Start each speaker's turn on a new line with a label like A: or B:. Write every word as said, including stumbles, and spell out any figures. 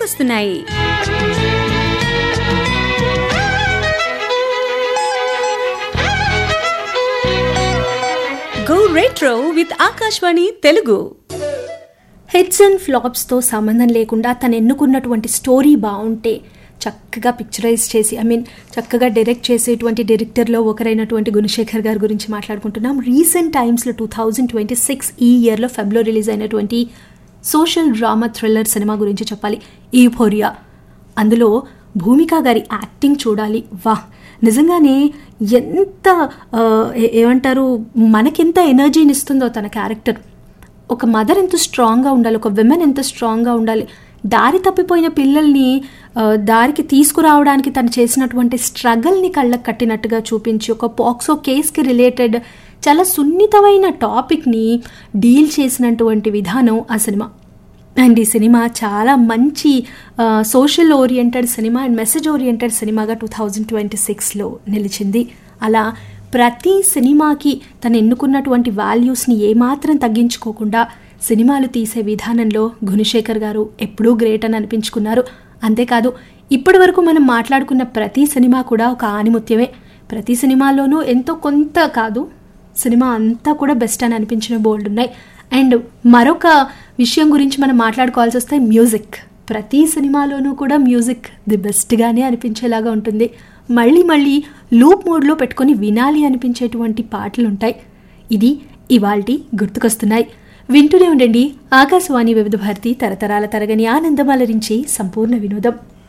A: గుర్తుకొస్తున్నాయి. Go retro with Akashvani Telugu.
B: Hits and ఫ్లాప్స్తో సంబంధం లేకుండా తను ఎన్నుకున్నటువంటి స్టోరీ బాగుంటే చక్కగా పిక్చరైజ్ చేసి ఐ మీన్ చక్కగా డైరెక్ట్ చేసేటువంటి డైరెక్టర్లో ఒకరైనటువంటి గుణశేఖర్ గారి గురించి మాట్లాడుకుంటున్నాం. రీసెంట్ టైమ్స్లో టూ థౌజండ్ ట్వంటీ సిక్స్ ఈ ఇయర్లో ఫెబ్రవరి రిలీజ్ అయినటువంటి సోషల్ డ్రామా థ్రిల్లర్ సినిమా గురించి చెప్పాలి, యూఫోరియా. అందులో భూమిక గారి యాక్టింగ్ చూడాలి, వా నిజంగానే ఎంత ఏమంటారు మనకెంత ఎనర్జీని ఇస్తుందో తన క్యారెక్టర్. ఒక మదర్ ఎంత స్ట్రాంగ్గా ఉండాలి, ఒక విమెన్ ఎంత స్ట్రాంగ్గా ఉండాలి, దారి తప్పిపోయిన పిల్లల్ని దారికి తీసుకురావడానికి తను చేసినటువంటి స్ట్రగల్ని కళ్ళకు కట్టినట్టుగా చూపించి ఒక పాక్సో కేస్కి రిలేటెడ్ చాలా సున్నితమైన టాపిక్ని డీల్ చేసినటువంటి విధానం ఆ సినిమా. అండ్ ఈ సినిమా చాలా మంచి social oriented cinema and message oriented సినిమాగా టూ థౌజండ్ ట్వంటీ సిక్స్లో నిలిచింది. అలా ప్రతి సినిమాకి తను ఎన్నుకున్నటువంటి వాల్యూస్ని ఏమాత్రం తగ్గించుకోకుండా సినిమాలు తీసే విధానంలో గుణశేఖర్ గారు ఎప్పుడూ గ్రేట్ అని అనిపించుకున్నారు. అంతేకాదు ఇప్పటి వరకు మనం మాట్లాడుకున్న ప్రతి సినిమా కూడా ఒక ఆణిముత్యమే. ప్రతి సినిమాలోనూ ఎంతో కొంత కాదు, సినిమా అంతా కూడా బెస్ట్ అని అనిపించిన బోల్డ్ ఉన్నాయి. అండ్ మరొక విషయం గురించి మనం మాట్లాడుకోవాల్సి వస్తే మ్యూజిక్. ప్రతి సినిమాలోనూ కూడా మ్యూజిక్ ది బెస్ట్గానే అనిపించేలాగా ఉంటుంది. మళ్ళీ మళ్ళీ లూప్ మోడ్లో పెట్టుకొని వినాలి అనిపించేటువంటి పాటలు ఉంటాయి. ఇది ఇవాల్టి గుర్తుకొస్తున్నాయి. వింటూనే ఉండండి ఆకాశవాణి వివిధ భారతి, తరతరాల తరగని ఆనందం అలరించి సంపూర్ణ వినోదం.